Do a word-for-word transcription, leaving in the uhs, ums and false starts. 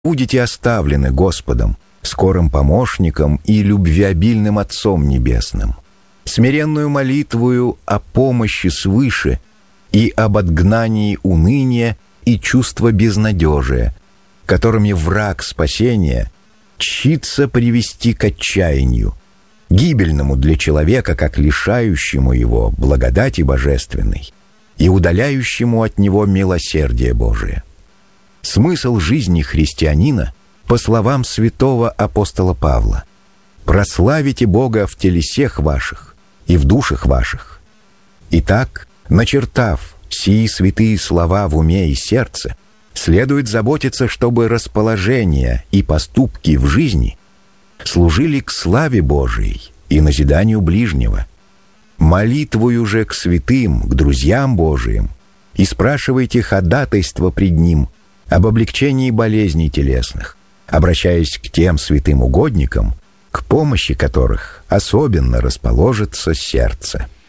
будете оставлены Господом, скорым помощником и любвеобильным Отцом Небесным, смиренную молитвою о помощи свыше и об отгнании уныния и чувства безнадежия, которыми враг спасения тщится привести к отчаянию, гибельному для человека, как лишающему его благодати божественной и удаляющему от него милосердие Божие. Смысл жизни христианина, по словам святого апостола Павла, «Прославите Бога в телесех ваших и в душах ваших». Итак, начертав сии святые слова в уме и сердце, следует заботиться, чтобы расположение и поступки в жизни служили к славе Божией и назиданию ближнего. Молитвою же к святым, к друзьям Божиим, и спрашивайте ходатайство пред Ним об облегчении болезней телесных, обращаясь к тем святым угодникам, к помощи которых особенно расположится сердце.